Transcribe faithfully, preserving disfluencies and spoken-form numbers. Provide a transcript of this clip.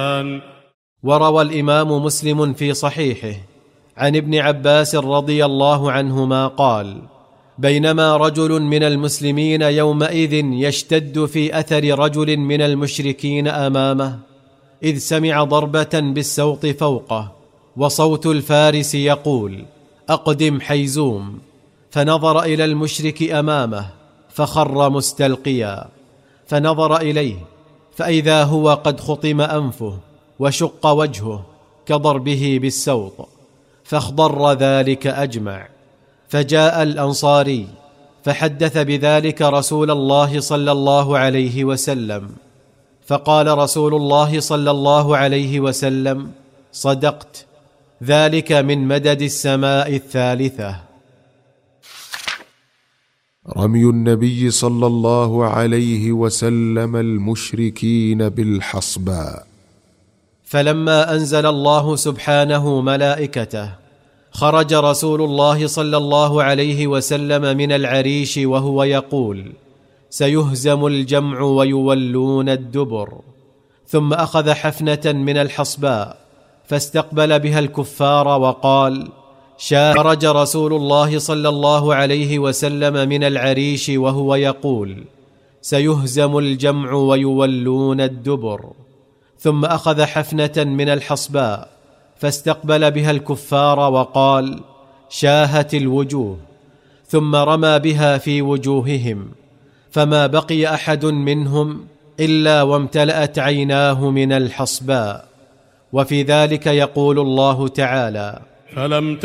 وروى الإمام مسلم في صحيحه عن ابن عباس رضي الله عنهما قال: بينما رجل من المسلمين يومئذ يشتد في أثر رجل من المشركين أمامه، إذ سمع ضربة بالسوط فوقه، وصوت الفارس يقول: أقدم حيزوم، فنظر إلى المشرك أمامه فخر مستلقيا، فنظر إليه فإذا هو قد خطم أنفه وشق وجهه كضربه بالسوط، فاخضر ذلك أجمع. فجاء الأنصاري فحدث بذلك رسول الله صلى الله عليه وسلم، فقال رسول الله صلى الله عليه وسلم: صدقت، ذلك من مدد السماء الثالثة. رمي النبي صلى الله عليه وسلم المشركين بالحصباء. فلما أنزل الله سبحانه ملائكته، خرج رسول الله صلى الله عليه وسلم من العريش وهو يقول: سيهزم الجمع ويولون الدبر. ثم أخذ حفنة من الحصباء فاستقبل بها الكفار وقال: خرج رسول الله صلى الله عليه وسلم من العريش وهو يقول: سيهزم الجمع ويولون الدبر. ثم أخذ حفنة من الحصباء فاستقبل بها الكفار وقال: شاهت الوجوه. ثم رمى بها في وجوههم، فما بقي أحد منهم إلا وامتلأت عيناه من الحصباء. وفي ذلك يقول الله تعالى: فلم